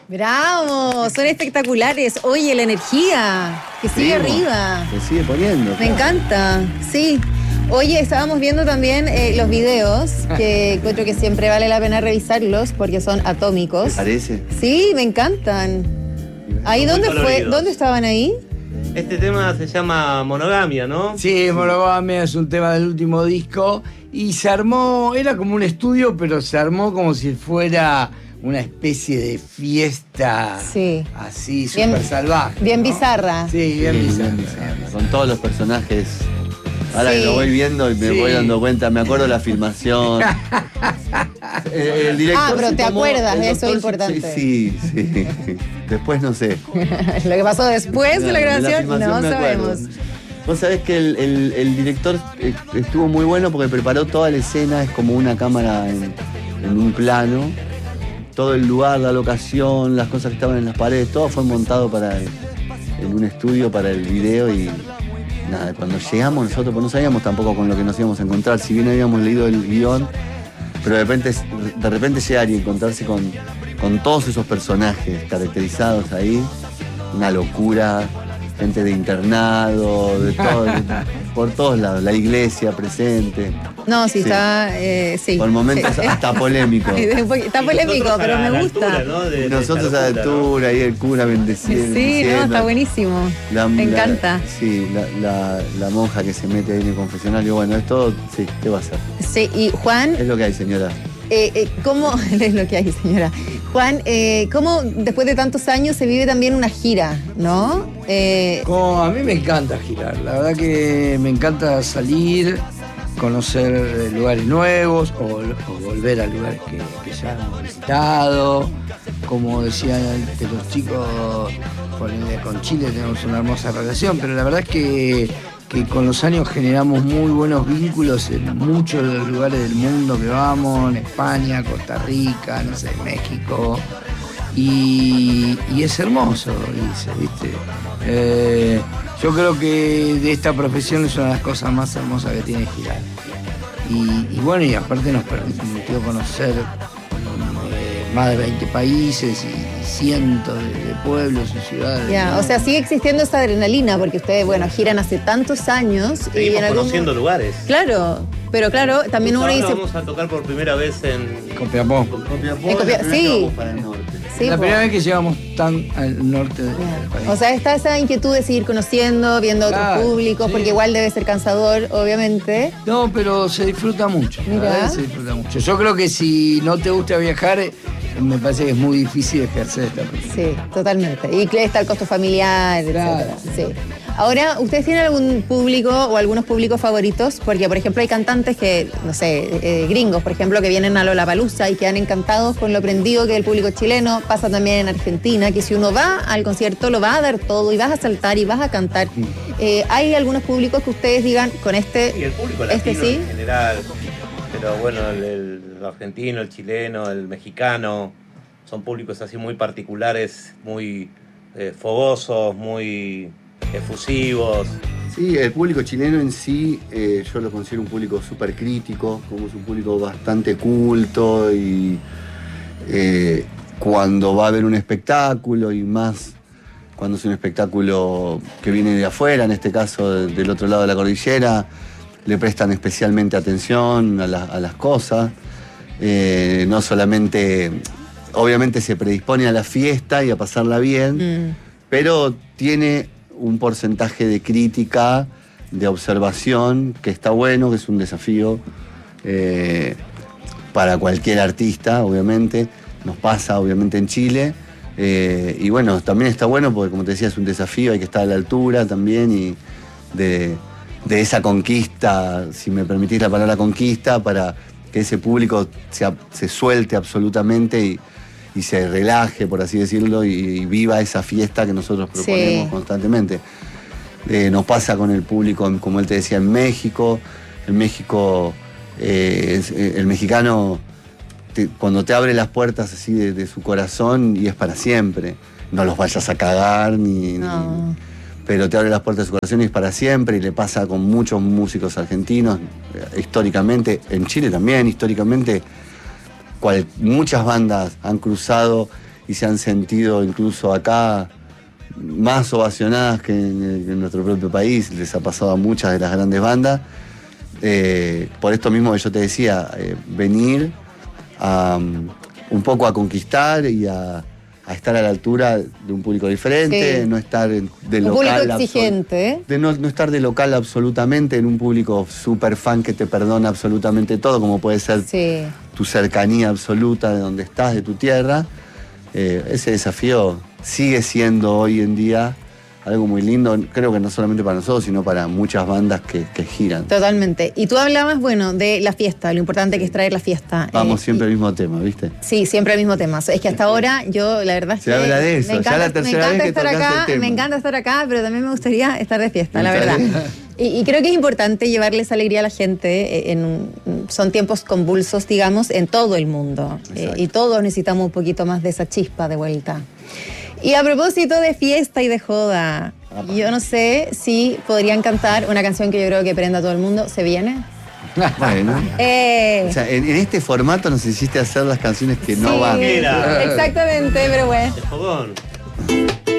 ¡Bravo! Son espectaculares. Oye, la energía que sigue arriba. Se sigue poniendo. Me encanta, sí. Oye, estábamos viendo también los videos, que encuentro que siempre vale la pena revisarlos porque son atómicos. ¿Te parece? Sí, me encantan. ¿Ahí dónde fue? ¿Dónde estaban ahí? Este tema se llama Monogamia, ¿no? Sí, Monogamia es un tema del último disco y se armó, era como un estudio, pero se armó como si fuera una especie de fiesta, sí, así súper salvaje. Bien, ¿no? Bizarra. Sí, bien bizarra. Con todos los personajes. Ahora que lo voy viendo y me voy dando cuenta, me acuerdo de la filmación. El director pero te acuerdas, eso es importante. Sí. Después no sé. Lo que pasó después de la grabación no sabemos. Vos sabés que el director estuvo muy bueno porque preparó toda la escena, es como una cámara en un plano. Todo el lugar, la locación, las cosas que estaban en las paredes, todo fue montado en un estudio para el video y nada, cuando llegamos nosotros pues no sabíamos tampoco con lo que nos íbamos a encontrar, si bien habíamos leído el guión, pero de repente llegar y encontrarse con todos esos personajes caracterizados ahí, una locura, gente de internado, de todo, por todos lados, la iglesia presente. No, sí, está, sí. Por momentos hasta polémico. Está polémico, pero me gusta. Altura, ¿no? Nosotros a la altura, ¿no? Y el cura bendeciendo. Sí, no, está buenísimo. Me encanta. Sí, la monja que se mete ahí en el confesionario, bueno, es todo, sí, ¿qué va a hacer? Sí, y Juan... Es lo que hay, señora. ¿Cómo es lo que hay, señora? Juan, ¿cómo después de tantos años se vive también una gira, no? Como a mí me encanta girar, la verdad que me encanta salir, conocer lugares nuevos o volver a lugares que ya hemos visitado. Como decían antes los chicos, con Chile tenemos una hermosa relación, pero la verdad es que con los años generamos muy buenos vínculos en muchos de los lugares del mundo que vamos, en España, Costa Rica, no sé, México, y es hermoso irse, ¿viste? Yo creo que de esta profesión es una de las cosas más hermosas que tiene girar. Y bueno, y aparte nos permitió conocer más de 20 países y cientos de pueblos y ciudades. Ya, o sea, sigue existiendo esa adrenalina, porque ustedes, bueno, giran hace tantos años. Seguimos conociendo lugares. Claro, pero claro, también uno dice... Vamos a tocar por primera vez en Copiapó. Sí. Para el norte. Sí, la primera vez que llegamos tan al norte del país. O sea, está esa inquietud de seguir conociendo, viendo otros públicos, sí, porque igual debe ser cansador, obviamente. No, pero se disfruta mucho. Mira. Se disfruta mucho. Yo creo que si no te gusta viajar, me parece que es muy difícil ejercer esta profesión. Sí, totalmente. Y está el costo familiar, etcétera. Sí. Ahora, ¿ustedes tienen algún público o algunos públicos favoritos? Porque, por ejemplo, hay cantantes que, no sé, gringos, por ejemplo, que vienen a Lollapalooza y quedan encantados con lo prendido que es el público chileno. Pasa también en Argentina, que si uno va al concierto lo va a dar todo y vas a saltar y vas a cantar. ¿Hay algunos públicos que ustedes digan con este? Y el público latino sí, en general, pero bueno, el argentino, el chileno, el mexicano, son públicos así muy particulares, muy fogosos, muy efusivos. Sí, el público chileno en sí, yo lo considero un público súper crítico, como es un público bastante culto y cuando va a haber un espectáculo y más cuando es un espectáculo que viene de afuera, en este caso del otro lado de la cordillera, le prestan especialmente atención a las cosas, no solamente, obviamente se predispone a la fiesta y a pasarla bien, pero tiene un porcentaje de crítica, de observación, que está bueno, que es un desafío para cualquier artista, obviamente. Nos pasa, obviamente, en Chile. Y bueno, también está bueno porque, como te decía, es un desafío, hay que estar a la altura también y de esa conquista, si me permitís la palabra conquista, para que ese público se suelte absolutamente y se relaje, por así decirlo, y viva esa fiesta que nosotros proponemos constantemente. Nos pasa con el público, como él te decía, en México. En México, el mexicano, cuando te abre las puertas así de su corazón, y es para siempre. No los vayas a cagar, pero te abre las puertas de su corazón y es para siempre, y le pasa con muchos músicos argentinos, históricamente, en Chile también, históricamente. Muchas bandas han cruzado y se han sentido incluso acá más ovacionadas que en nuestro propio país. Les ha pasado a muchas de las grandes bandas. Por esto mismo que yo te decía, venir un poco a conquistar y a estar a la altura de un público diferente, no estar de un local. Público exigente. De no estar de local absolutamente, en un público súper fan que te perdona absolutamente todo, como puede ser tu cercanía absoluta de donde estás, de tu tierra. Ese desafío sigue siendo hoy en día algo muy lindo, creo que no solamente para nosotros, sino para muchas bandas que giran. Totalmente. Y tú hablabas, bueno, de la fiesta, lo importante que es traer la fiesta. Vamos siempre al mismo tema, ¿viste? Sí, siempre al mismo tema. Es que hasta ahora yo, la verdad es que... Se habla de eso, ya la tercera vez que tocas el tema. Me encanta estar acá, pero también me gustaría estar de fiesta, la verdad. Y creo que es importante llevarles alegría a la gente. Son tiempos convulsos, digamos, en todo el mundo. Y todos necesitamos un poquito más de esa chispa de vuelta. Y a propósito de fiesta y de joda, yo no sé si podrían cantar una canción que yo creo que prenda a todo el mundo. ¿Se viene? Bueno. O sea, en este formato nos hiciste hacer las canciones que no van. Exactamente, pero bueno. El fogón.